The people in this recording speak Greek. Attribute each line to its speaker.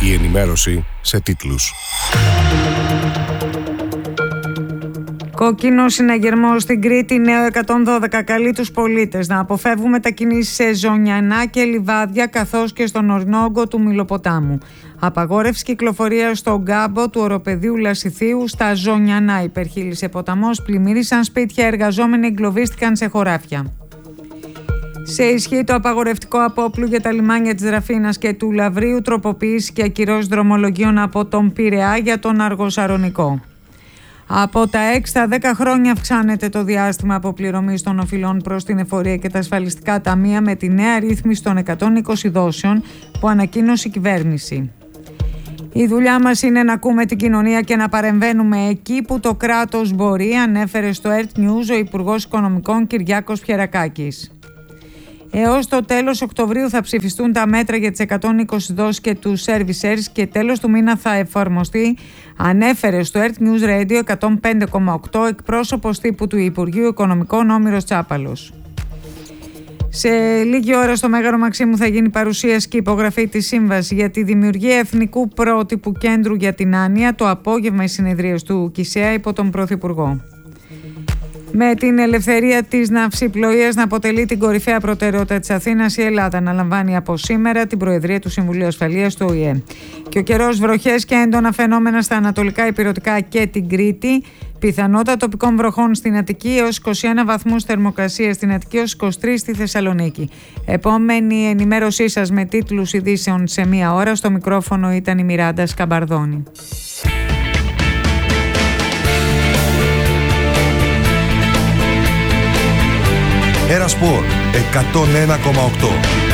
Speaker 1: Η ενημέρωση σε τίτλους.
Speaker 2: Κόκκινο συναγερμό στην Κρήτη, νέο 112 καλεί τους πολίτες να αποφεύγουν μετακινήσεις σε ζωνιανά και λιβάδια καθώς και στον ορεινό όγκο του Μυλοποτάμου. Απαγόρευση κυκλοφορία στον κάμπο του οροπεδίου Λασιθίου, στα ζωνιανά. Υπερχείλησε ποταμός, πλημμύρισαν σπίτια, εργαζόμενοι εγκλωβίστηκαν σε χωράφια. Σε ισχύ το απαγορευτικό απόπλου για τα λιμάνια της Δραφίνας και του Λαβρίου, τροποποίηση και ακυρώσεις δρομολογίων από τον Πειραιά για τον Αργοσαρονικό. Από τα 6 στα 10 χρόνια αυξάνεται το διάστημα αποπληρωμής των οφειλών προς την εφορία και τα ασφαλιστικά ταμεία με τη νέα ρύθμιση των 120 δόσεων που ανακοίνωσε η κυβέρνηση. Η δουλειά μας είναι να ακούμε την κοινωνία και να παρεμβαίνουμε εκεί που το κράτος μπορεί, ανέφερε στο Earth News ο Υπουργός Οικονομικών Κυριάκος Πιερακάκης. Έως το τέλος Οκτωβρίου θα ψηφιστούν τα μέτρα για τις 120 δόσεις και τους servicers και τέλος του μήνα θα εφαρμοστεί, ανέφερε στο Earth News Radio 105,8 εκπρόσωπος τύπου του Υπουργείου Οικονομικών Όμηρος Τσάπαλος. Σε λίγη ώρα στο Μέγαρο Μαξίμου θα γίνει παρουσίαση και υπογραφή της σύμβασης για τη δημιουργία Εθνικού Πρότυπου Κέντρου για την Άνοια, το απόγευμα οι συνεδρίες του ΚΙΣΕΑ υπό τον Πρωθυπουργό. Με την ελευθερία της ναυσιπλοείας να αποτελεί την κορυφαία προτεραιότητα της Αθήνας, η Ελλάδα αναλαμβάνει από σήμερα την Προεδρία του Συμβουλίου Ασφαλείας του ΟΗΕ. Και ο καιρός, βροχές και έντονα φαινόμενα στα ανατολικά ηπειρωτικά και την Κρήτη. Πιθανότητα τοπικών βροχών στην Αττική έως 21 βαθμούς θερμοκρασία στην Αττική, έως 23 στη Θεσσαλονίκη. Επόμενη ενημέρωσή σας με τίτλους ειδήσεων σε μία ώρα. Στο μικρόφωνο ήταν η Μιράντα Σκαμπαρδόνη.
Speaker 3: Ένα Σπορ 101,8.